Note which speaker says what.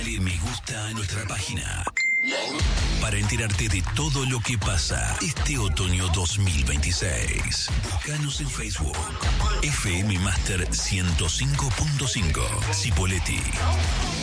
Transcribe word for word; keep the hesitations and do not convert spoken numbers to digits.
Speaker 1: Dale me gusta a nuestra página para enterarte de todo lo que pasa este otoño dos mil veintiséis. Búscanos en Facebook. F M Master ciento cinco punto cinco. Cipolletti.